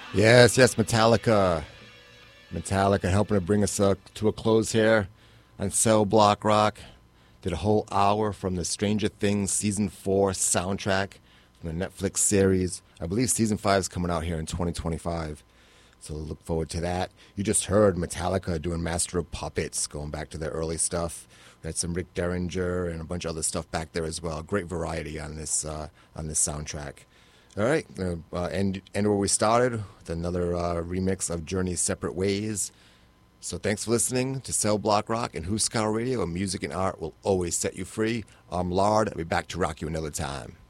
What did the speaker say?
Yes, yes, Metallica. Metallica helping to bring us to a close here on Cell Block Rock. Did a whole hour from the Stranger Things Season 4 soundtrack from the Netflix series. I believe Season 5 is coming out here in 2025. So look forward to that. You just heard Metallica doing Master of Puppets, going back to their early stuff. We had some Rick Derringer and a bunch of other stuff back there as well. Great variety on this soundtrack. All right, end where we started with another remix of Journey's Separate Ways. So thanks for listening to Cell Block Rock and Huskar Radio, and music and art will always set you free. I'm Lard. I'll be back to rock you another time.